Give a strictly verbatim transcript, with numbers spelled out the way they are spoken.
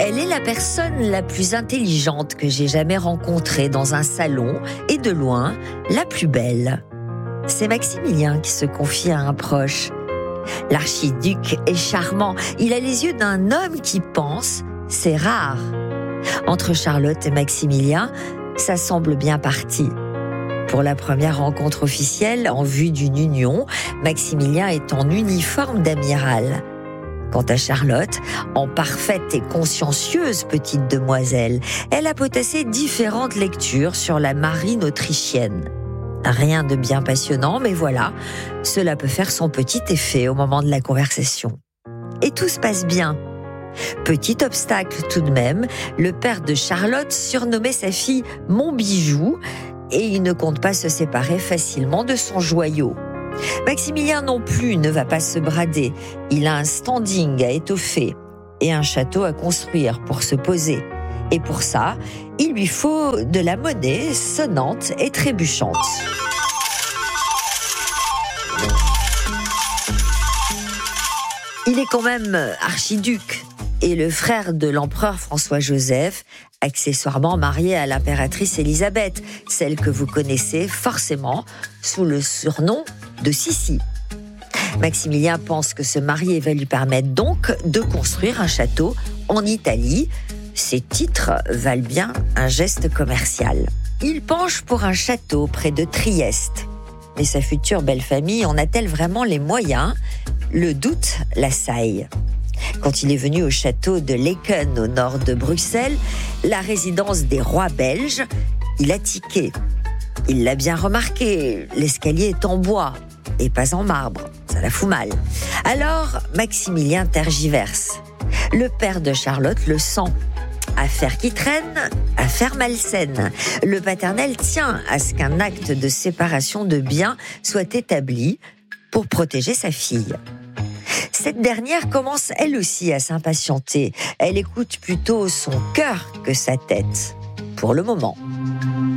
Elle est la personne la plus intelligente que j'ai jamais rencontrée dans un salon et de loin, la plus belle. C'est Maximilien qui se confie à un proche. L'archiduc est charmant, il a les yeux d'un homme qui pense, c'est rare. Entre Charlotte et Maximilien, ça semble bien parti. Pour la première rencontre officielle, en vue d'une union, Maximilien est en uniforme d'amiral. Quant à Charlotte, en parfaite et consciencieuse petite demoiselle, elle a potassé différentes lectures sur la marine autrichienne. Rien de bien passionnant, mais voilà, cela peut faire son petit effet au moment de la conversation. Et tout se passe bien. Petit obstacle tout de même, le père de Charlotte surnommait sa fille « mon bijou » et il ne compte pas se séparer facilement de son joyau. Maximilien non plus ne va pas se brader, il a un standing à étoffer et un château à construire pour se poser. Et pour ça, il lui faut de la monnaie sonnante et trébuchante. Il est quand même archiduc et le frère de l'empereur François-Joseph, accessoirement marié à l'impératrice Élisabeth, celle que vous connaissez forcément sous le surnom de Sissi. Maximilien pense que se marier va lui permettre donc de construire un château en Italie. Ces titres valent bien un geste commercial. Il penche pour un château près de Trieste. Mais sa future belle famille en a-t-elle vraiment les moyens ? Le doute l'assaille. Quand il est venu au château de Laeken, au nord de Bruxelles, la résidence des rois belges, il a tiqué. Il l'a bien remarqué, l'escalier est en bois et pas en marbre. Ça la fout mal. Alors, Maximilien tergiverse. Le père de Charlotte le sent. Affaire qui traîne, affaire malsaine. Le paternel tient à ce qu'un acte de séparation de biens soit établi pour protéger sa fille. Cette dernière commence elle aussi à s'impatienter. Elle écoute plutôt son cœur que sa tête, pour le moment.